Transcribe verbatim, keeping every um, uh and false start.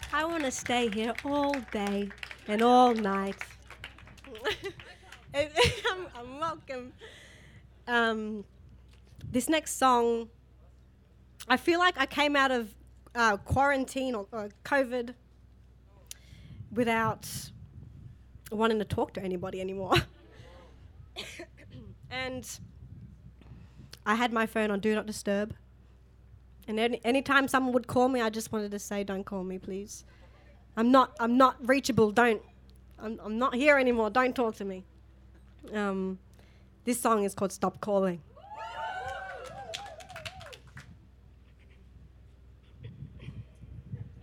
I want to stay here all day and all night. I'm, I'm welcome. Um, this next song, I feel like I came out of uh, quarantine or, or COVID without wanting to talk to anybody anymore. And I had my phone on Do Not Disturb. And any anytime someone would call me, I just wanted to say, don't call me, please. I'm not I'm not reachable. Don't. I'm, I'm not here anymore. Don't talk to me. Um, this song is called Stop Calling.